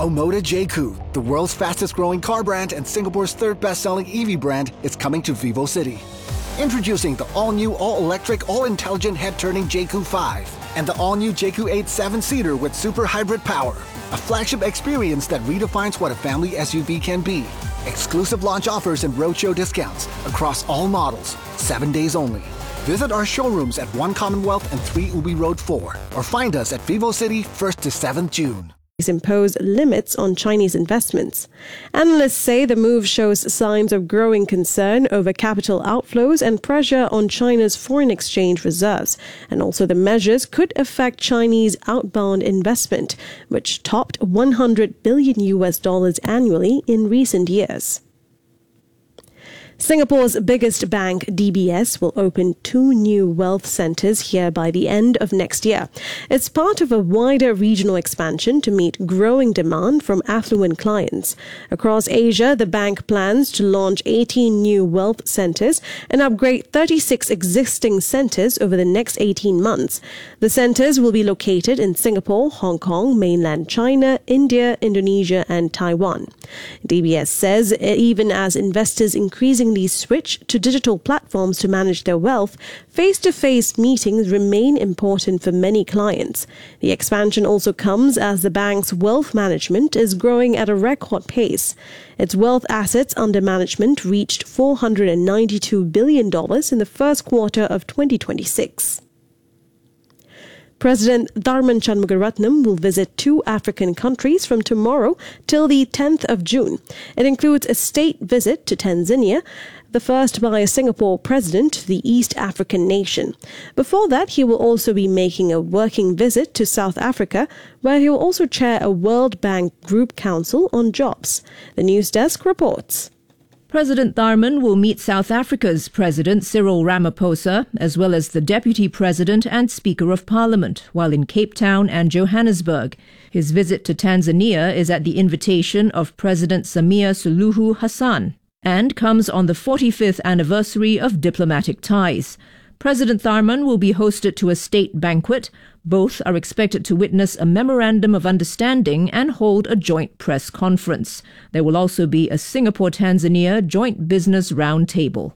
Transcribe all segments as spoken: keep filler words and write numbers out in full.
Omoda J C U, the world's fastest growing car brand and Singapore's third best-selling E V brand, is coming to Vivo City. Introducing the all-new, all-electric, all-intelligent head-turning J C U five and the all-new J C U eight seven-seater with super hybrid power. A flagship experience that redefines what a family S U V can be. Exclusive launch offers and roadshow discounts across all models, seven days only. Visit our showrooms at One Commonwealth and three Ubi Road four or find us at Vivo City first to seventh June. Impose limits on Chinese investments. Analysts say the move shows signs of growing concern over capital outflows and pressure on China's foreign exchange reserves. And also the measures could affect Chinese outbound investment, which topped one hundred billion U S dollars annually in recent years. Singapore's biggest bank, D B S, will open two new wealth centres here by the end of next year. It's part of a wider regional expansion to meet growing demand from affluent clients. Across Asia, the bank plans to launch eighteen new wealth centres and upgrade thirty-six existing centres over the next eighteen months. The centres will be located in Singapore, Hong Kong, mainland China, India, Indonesia and Taiwan. D B S says even as investors increasingly switch to digital platforms to manage their wealth, face-to-face meetings remain important for many clients. The expansion also comes as the bank's wealth management is growing at a record pace. Its wealth assets under management reached four hundred ninety-two billion dollars in the first quarter of twenty twenty-six. President Tharman Shanmugaratnam will visit two African countries from tomorrow till the tenth of June. It includes a state visit to Tanzania, the first by a Singapore president to the East African nation. Before that, he will also be making a working visit to South Africa, where he will also chair a World Bank Group Council on Jobs. The News Desk reports. President Tharman will meet South Africa's President Cyril Ramaphosa, as well as the Deputy President and Speaker of Parliament, while in Cape Town and Johannesburg. His visit to Tanzania is at the invitation of President Samia Suluhu Hassan and comes on the forty-fifth anniversary of diplomatic ties. President Tharman will be hosted to a state banquet. Both are expected to witness a memorandum of understanding and hold a joint press conference. There will also be a Singapore-Tanzania joint business roundtable.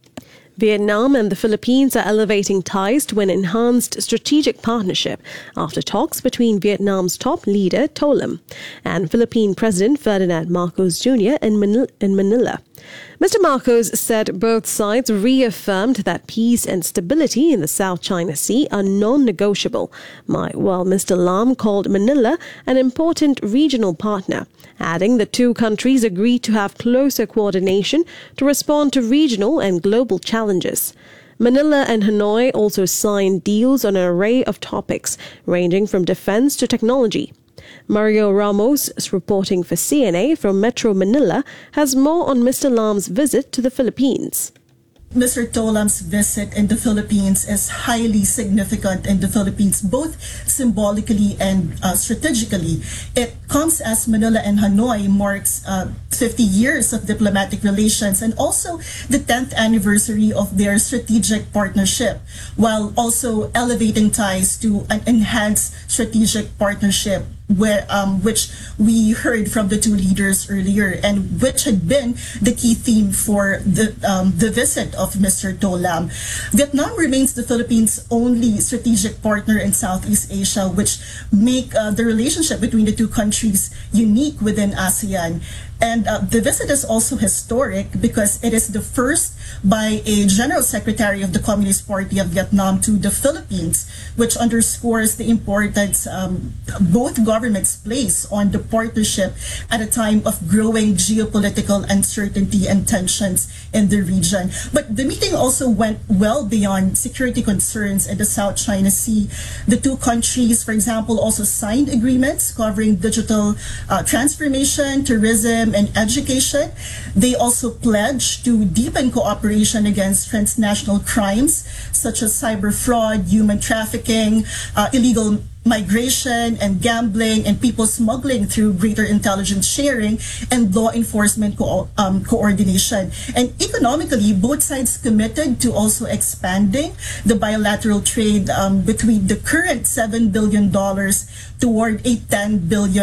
Vietnam and the Philippines are elevating ties to an enhanced strategic partnership after talks between Vietnam's top leader, To Lam, and Philippine President Ferdinand Marcos Junior in Manila. Mister Marcos said both sides reaffirmed that peace and stability in the South China Sea are non-negotiable, while Mister Lam called Manila an important regional partner, adding the two countries agreed to have closer coordination to respond to regional and global challenges. Manila and Hanoi also signed deals on an array of topics, ranging from defense to technology. Mario Ramos, reporting for C N A from Metro Manila, has more on Mister Lam's visit to the Philippines. Mister To Lam's visit in the Philippines is highly significant in the Philippines, both symbolically and uh, strategically. It comes as Manila and Hanoi marks uh, fifty years of diplomatic relations and also the tenth anniversary of their strategic partnership, while also elevating ties to an enhanced strategic partnership, where um, which we heard from the two leaders earlier, and which had been the key theme for the um, the visit of Mister To Lam. Vietnam remains the Philippines' only strategic partner in Southeast Asia, which make uh, the relationship between the two countries unique within ASEAN. And uh, the visit is also historic because it is the first by a General Secretary of the Communist Party of Vietnam to the Philippines, which underscores the importance um, both governments place on the partnership at a time of growing geopolitical uncertainty and tensions in the region. But the meeting also went well beyond security concerns in the South China Sea. The two countries, for example, also signed agreements covering digital uh, transformation, tourism, and education. They also pledged to deepen cooperation against transnational crimes such as cyber fraud, human trafficking, uh, illegal migration and gambling and people smuggling through greater intelligence sharing and law enforcement co- um, coordination. And economically, both sides committed to also expanding the bilateral trade um, between the current seven billion dollars toward a ten billion